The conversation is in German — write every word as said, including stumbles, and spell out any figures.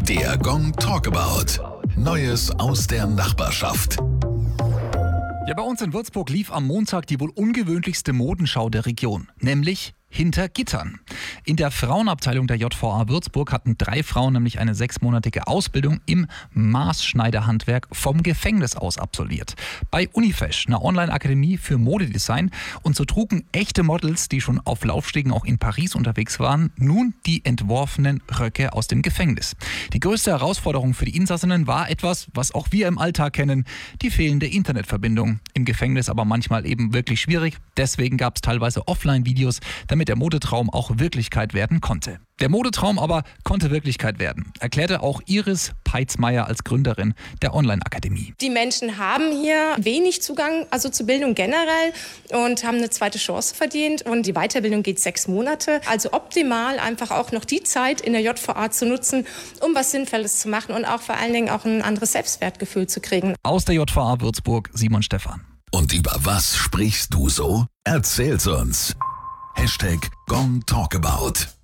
Der Gong Talkabout. Neues aus der Nachbarschaft. Ja, bei uns in Würzburg lief am Montag die wohl ungewöhnlichste Modenschau der Region, nämlich hinter Gittern. In der Frauenabteilung der J V A Würzburg hatten drei Frauen nämlich eine sechsmonatige Ausbildung im Maßschneiderhandwerk vom Gefängnis aus absolviert. Bei Unifesh, einer Online-Akademie für Modedesign. Und so trugen echte Models, die schon auf Laufstegen auch in Paris unterwegs waren, nun die entworfenen Röcke aus dem Gefängnis. Die größte Herausforderung für die Insassinnen war etwas, was auch wir im Alltag kennen, die fehlende Internetverbindung. Im Gefängnis aber manchmal eben wirklich schwierig. Deswegen gab es teilweise Offline-Videos, damit der Modetraum auch Wirklichkeit werden konnte. Der Modetraum aber konnte Wirklichkeit werden, erklärte auch Iris Peitzmeier als Gründerin der Online-Akademie. Die Menschen haben hier wenig Zugang, also zur Bildung generell, und haben eine zweite Chance verdient. Und die Weiterbildung geht sechs Monate. Also optimal einfach auch noch die Zeit in der J V A zu nutzen, um was Sinnvolles zu machen und auch vor allen Dingen auch ein anderes Selbstwertgefühl zu kriegen. Aus der J V A Würzburg, Simon Stephan. Und über was sprichst du so? Erzähl's uns. Hashtag Gong Talkabout.